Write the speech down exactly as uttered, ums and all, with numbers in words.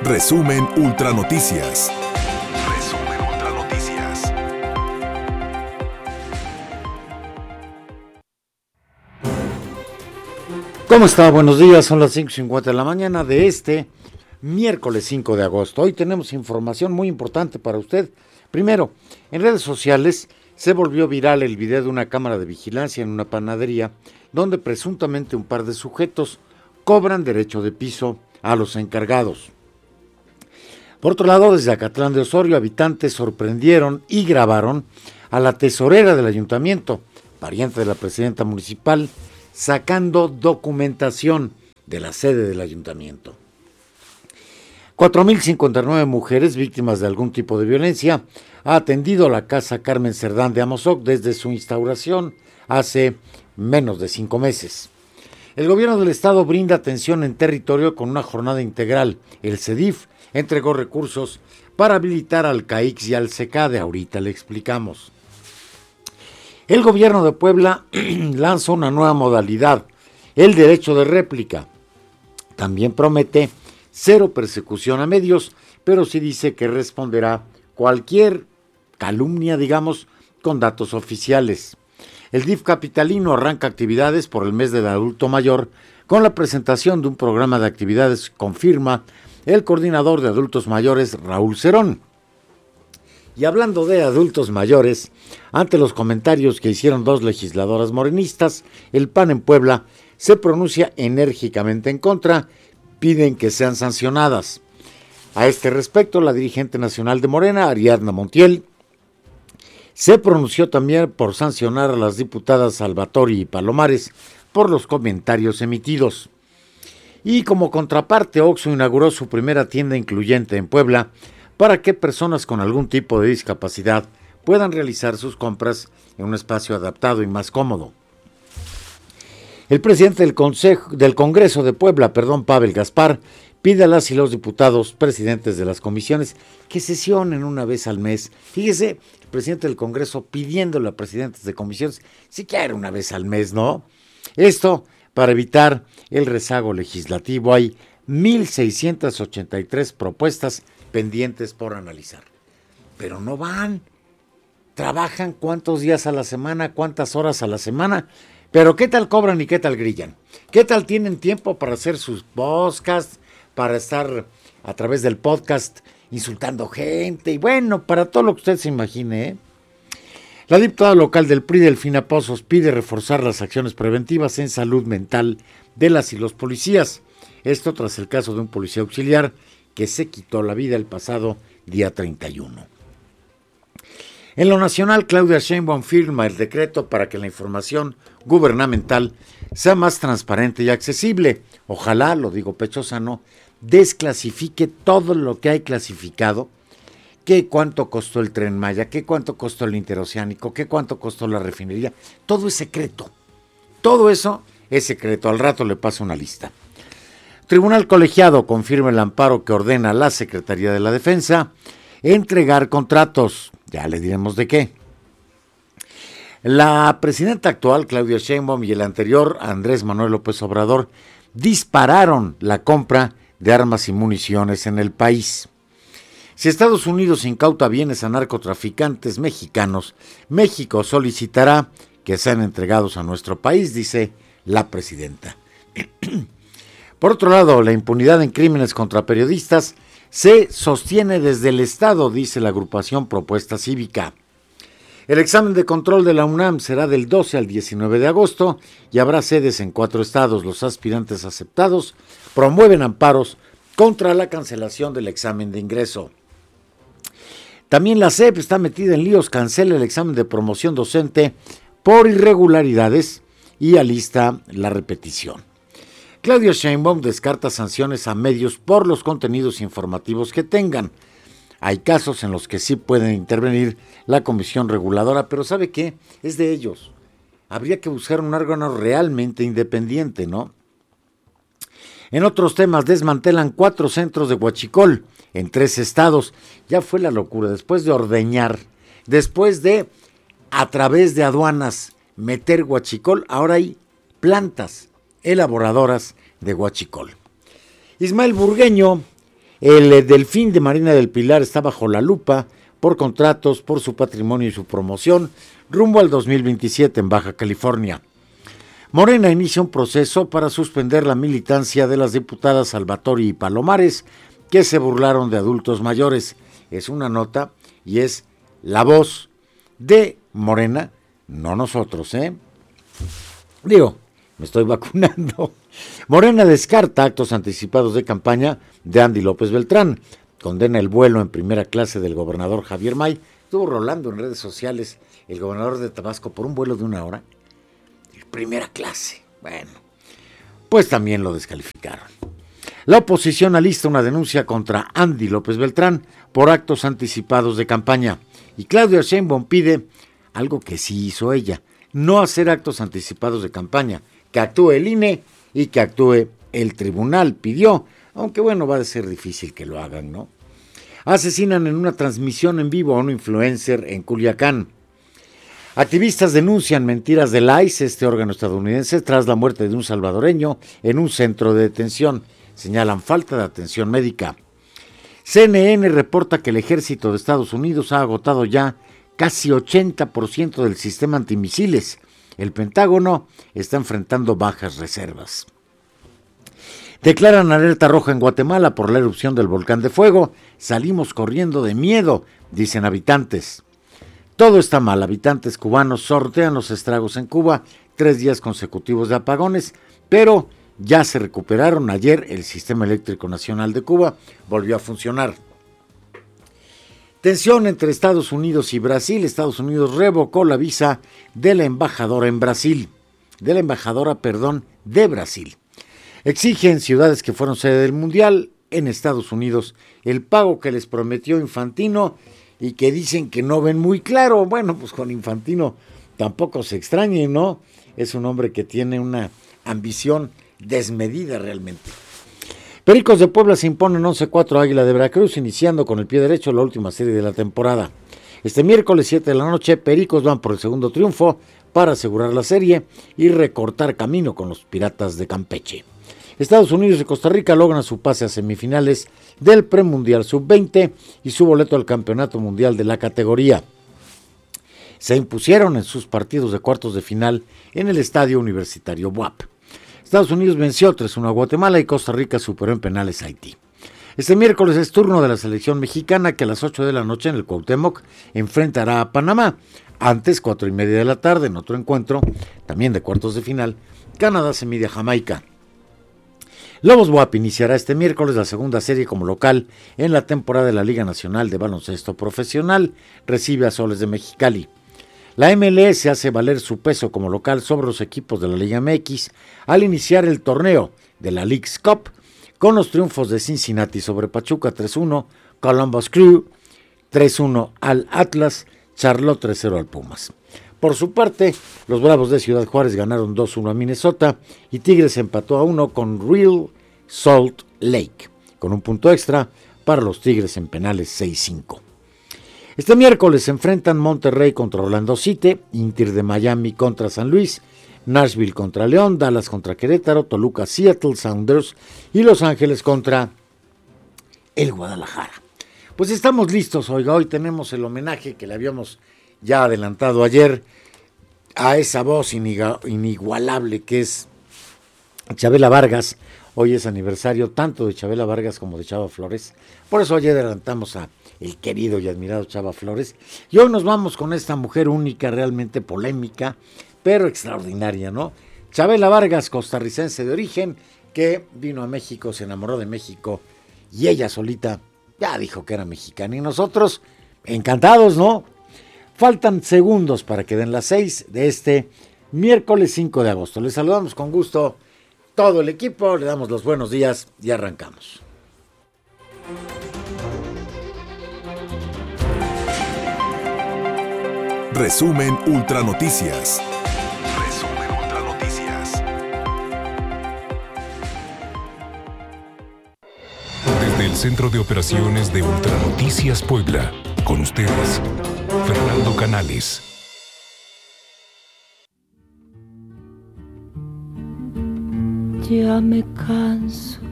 Resumen Ultra Noticias. Resumen Ultra Noticias. ¿Cómo está? Buenos días, son las cinco cincuenta de la mañana de este miércoles cinco de agosto. Hoy tenemos información muy importante para usted. Primero, en redes sociales se volvió viral el video de una cámara de vigilancia en una panadería donde presuntamente un par de sujetos cobran derecho de piso a los encargados. Por otro lado, desde Acatlán de Osorio, habitantes sorprendieron y grabaron a la tesorera del ayuntamiento, pariente de la presidenta municipal, sacando documentación de la sede del ayuntamiento. cuatro mil cincuenta y nueve mujeres víctimas de algún tipo de violencia ha atendido la Casa Carmen Cerdán de Amozoc desde su instauración hace menos de cinco meses. El gobierno del estado brinda atención en territorio con una jornada integral. El CEDIF entregó recursos para habilitar al C A I X y al SECADE, ahorita le explicamos. El gobierno de Puebla lanza una nueva modalidad, el derecho de réplica. También promete cero persecución a medios, pero sí dice que responderá cualquier calumnia, digamos, con datos oficiales. El D I F capitalino arranca actividades por el mes del adulto mayor con la presentación de un programa de actividades, confirma el coordinador de adultos mayores, Raúl Cerón. Y hablando de adultos mayores, ante los comentarios que hicieron dos legisladoras morenistas, el P A N en Puebla se pronuncia enérgicamente en contra, piden que sean sancionadas. A este respecto, la dirigente nacional de Morena, Ariadna Montiel, se pronunció también por sancionar a las diputadas Salvatori y Palomares por los comentarios emitidos. Y como contraparte, Oxxo inauguró su primera tienda incluyente en Puebla para que personas con algún tipo de discapacidad puedan realizar sus compras en un espacio adaptado y más cómodo. El presidente del, Consejo, del Congreso de Puebla, perdón, Pavel Gaspar, pide a las y los diputados presidentes de las comisiones que sesionen una vez al mes. Fíjese, el presidente del Congreso pidiéndole a presidentes de comisiones siquiera una vez al mes, ¿no? Esto para evitar el rezago legislativo. Hay mil seiscientas ochenta y tres propuestas pendientes por analizar. Pero no van. Trabajan cuántos días a la semana, cuántas horas a la semana. Pero ¿qué tal cobran y qué tal grillan? ¿Qué tal tienen tiempo para hacer sus podcasts, para estar a través del podcast insultando gente? Y bueno, para todo lo que usted se imagine, ¿eh? La diputada local del P R I, Delfina Pozos, pide reforzar las acciones preventivas en salud mental de las y los policías. Esto tras el caso de un policía auxiliar que se quitó la vida el pasado día treinta y uno. En lo nacional, Claudia Sheinbaum firma el decreto para que la información gubernamental sea más transparente y accesible. Ojalá, lo digo pecho sano, desclasifique todo lo que hay clasificado. ¿Qué cuánto costó el Tren Maya? ¿Qué cuánto costó el interoceánico? ¿Qué cuánto costó la refinería? Todo es secreto. Todo eso es secreto. Al rato le paso una lista. Tribunal Colegiado confirma el amparo que ordena a la Secretaría de la Defensa entregar contratos. Ya le diremos de qué. La presidenta actual, Claudia Sheinbaum, y el anterior, Andrés Manuel López Obrador, dispararon la compra de armas y municiones en el país. Si Estados Unidos incauta bienes a narcotraficantes mexicanos, México solicitará que sean entregados a nuestro país, dice la presidenta. Por otro lado, la impunidad en crímenes contra periodistas se sostiene desde el Estado, dice la agrupación Propuesta Cívica. El examen de control de la UNAM será del doce al diecinueve de agosto y habrá sedes en cuatro estados. Los aspirantes aceptados promueven amparos contra la cancelación del examen de ingreso. También la S E P está metida en líos, cancela el examen de promoción docente por irregularidades y alista la repetición. Claudia Sheinbaum descarta sanciones a medios por los contenidos informativos que tengan. Hay casos en los que sí pueden intervenir la comisión reguladora, pero ¿sabe qué? Es de ellos. Habría que buscar un órgano realmente independiente, ¿no? En otros temas, desmantelan cuatro centros de huachicol en tres estados. Ya fue la locura, después de ordeñar, después de, a través de aduanas, meter huachicol, ahora hay plantas elaboradoras de huachicol. Ismael Burgueño El eh, Delfín de Marina del Pilar está bajo la lupa por contratos, por su patrimonio y su promoción, rumbo al dos mil veintisiete en Baja California. Morena inicia un proceso para suspender la militancia de las diputadas Salvatori y Palomares, que se burlaron de adultos mayores. Es una nota y es la voz de Morena, no nosotros, ¿eh? Digo, me estoy vacunando. Morena descarta actos anticipados de campaña de Andy López Beltrán. Condena el vuelo en primera clase del gobernador Javier May. Estuvo rolando en redes sociales el gobernador de Tabasco por un vuelo de una hora. Primera clase. Bueno, pues también lo descalificaron. La oposición alista una denuncia contra Andy López Beltrán por actos anticipados de campaña. Y Claudia Sheinbaum pide algo que sí hizo ella, no hacer actos anticipados de campaña, que actúe el I N E y que actúe el tribunal, pidió, aunque bueno, va a ser difícil que lo hagan, ¿no? Asesinan en una transmisión en vivo a un influencer en Culiacán. Activistas denuncian mentiras del I C E, este órgano estadounidense, tras la muerte de un salvadoreño en un centro de detención. Señalan falta de atención médica. C N N reporta que el ejército de Estados Unidos ha agotado ya casi ochenta por ciento del sistema antimisiles. El Pentágono está enfrentando bajas reservas. Declaran alerta roja en Guatemala por la erupción del volcán de fuego. Salimos corriendo de miedo, dicen habitantes. Todo está mal. Habitantes cubanos sortean los estragos en Cuba. Tres días consecutivos de apagones, pero ya se recuperaron. Ayer el sistema eléctrico nacional de Cuba volvió a funcionar. Tensión entre Estados Unidos y Brasil. Estados Unidos revocó la visa de la embajadora en Brasil. De la embajadora, perdón, de Brasil. Exigen ciudades que fueron sede del Mundial en Estados Unidos el pago que les prometió Infantino y que dicen que no ven muy claro. Bueno, pues con Infantino tampoco se extrañen, ¿no? Es un hombre que tiene una ambición desmedida realmente. Pericos de Puebla se imponen once cuatro a Águila de Veracruz, iniciando con el pie derecho la última serie de la temporada. Este miércoles siete de la noche, Pericos van por el segundo triunfo para asegurar la serie y recortar camino con los Piratas de Campeche. Estados Unidos y Costa Rica logran su pase a semifinales del Premundial sub veinte y su boleto al Campeonato Mundial de la categoría. Se impusieron en sus partidos de cuartos de final en el Estadio Universitario B U A P. Estados Unidos venció tres uno a Guatemala y Costa Rica superó en penales a Haití. Este miércoles es turno de la selección mexicana que a las ocho de la noche en el Cuauhtémoc enfrentará a Panamá. Antes, cuatro y media de la tarde, en otro encuentro, también de cuartos de final, Canadá se mide a Jamaica. Lobos B U A P iniciará este miércoles la segunda serie como local en la temporada de la Liga Nacional de Baloncesto Profesional. Recibe a Soles de Mexicali. La M L S hace valer su peso como local sobre los equipos de la Liga M X al iniciar el torneo de la Leagues Cup con los triunfos de Cincinnati sobre Pachuca tres uno, Columbus Crew tres uno al Atlas, Charlotte tres cero al Pumas. Por su parte, los Bravos de Ciudad Juárez ganaron dos uno a Minnesota y Tigres empató a uno con Real Salt Lake, con un punto extra para los Tigres en penales seis cinco. Este miércoles se enfrentan Monterrey contra Orlando City, Inter de Miami contra San Luis, Nashville contra León, Dallas contra Querétaro, Toluca, Seattle Sounders y Los Ángeles contra el Guadalajara. Pues estamos listos, oiga, hoy tenemos el homenaje que le habíamos ya adelantado ayer a esa voz inigualable que es Chabela Vargas. Hoy es aniversario tanto de Chabela Vargas como de Chava Flores. Por eso ayer adelantamos a el querido y admirado Chava Flores. Y hoy nos vamos con esta mujer única, realmente polémica, pero extraordinaria, ¿no? Chabela Vargas, costarricense de origen, que vino a México, se enamoró de México y ella solita ya dijo que era mexicana. Y nosotros, encantados, ¿no? Faltan segundos para que den las seis de este miércoles cinco de agosto. Les saludamos con gusto todo el equipo, le damos los buenos días y arrancamos. Resumen Ultra Noticias. Resumen Ultra Noticias. Desde el Centro de Operaciones de Ultra Noticias Puebla, con ustedes, Fernando Canales. Ya me canso